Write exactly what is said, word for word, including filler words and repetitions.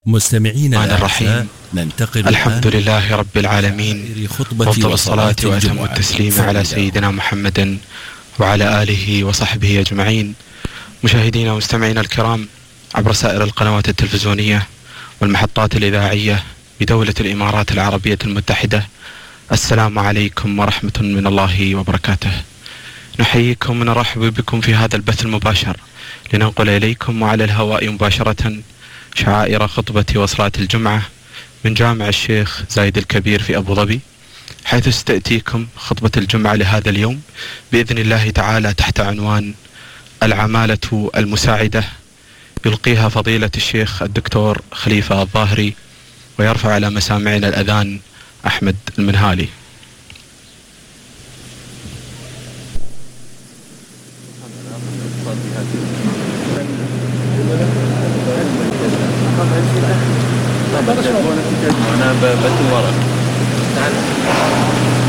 مستمعينا الرحيم، ننتقل الحمد لله رب العالمين، وأفضل الصلاة وأتم التسليم على سيدنا محمد وعلى آله وصحبه أجمعين. مشاهدينا ومستمعينا الكرام عبر سائر القنوات التلفزيونية والمحطات الإذاعية بدولة الإمارات العربية المتحدة، السلام عليكم ورحمة من الله وبركاته. نحييكم ونرحب بكم في هذا البث المباشر لننقل إليكم وعلى الهواء مباشرة شعائر خطبة وصلاة الجمعة من جامع الشيخ زايد الكبير في أبو ظبي، حيث ستأتيكم خطبة الجمعة لهذا اليوم بإذن الله تعالى تحت عنوان العمالة المساعدة، يلقيها فضيلة الشيخ الدكتور خليفة الظاهري، ويرفع على مسامعنا الأذان أحمد المنهالي. أنا بتمرن.